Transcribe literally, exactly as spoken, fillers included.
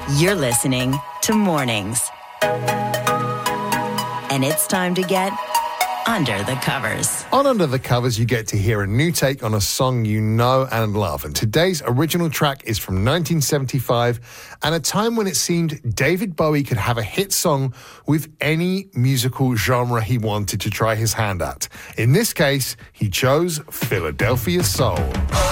You're listening to Mornings. And it's time to get under the covers. On Under the Covers, you get to hear a new take on a song you know and love. And today's original track is from nineteen seventy-five, and a time when it seemed David Bowie could have a hit song with any musical genre he wanted to try his hand at. In this case, he chose Philadelphia Soul.